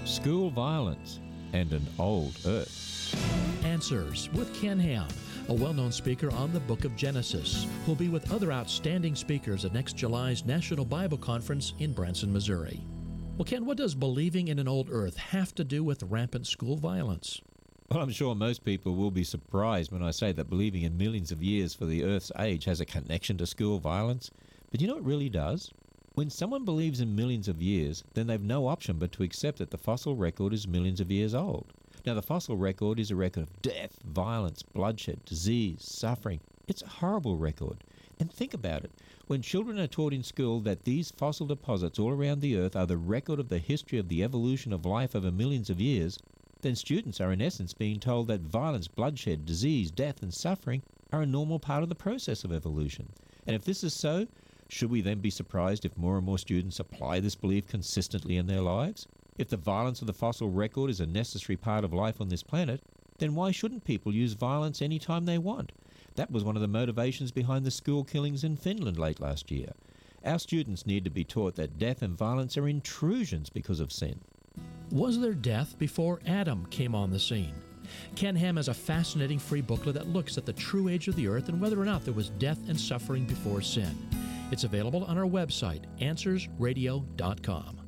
school violence, and an old earth. Answers with Ken Ham, a well-known speaker on the book of Genesis, who'll be with other outstanding speakers at next July's National Bible Conference in Branson, Missouri. Well, Ken, what does believing in an old earth have to do with rampant school violence? Well, I'm sure most people will be surprised when I say that believing in millions of years for the Earth's age has a connection to school violence. But you know what it really does? When someone believes in millions of years, then they've no option but to accept that the fossil record is millions of years old. Now, the fossil record is a record of death, violence, bloodshed, disease, suffering. It's a horrible record. And think about it. When children are taught in school that these fossil deposits all around the Earth are the record of the history of the evolution of life over millions of years, then students are in essence being told that violence, bloodshed, disease, death and suffering are a normal part of the process of evolution. And if this is so, should we then be surprised if more and more students apply this belief consistently in their lives? If the violence of the fossil record is a necessary part of life on this planet, then why shouldn't people use violence any time they want? That was one of the motivations behind the school killings in Finland late last year. Our students need to be taught that death and violence are intrusions because of sin. Was there death before Adam came on the scene? Ken Ham has a fascinating free booklet that looks at the true age of the earth and whether or not there was death and suffering before sin. It's available on our website, AnswersRadio.com.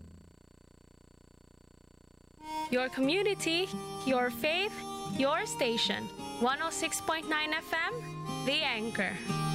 Your community, your faith, your station. 106.9 FM, The Anchor.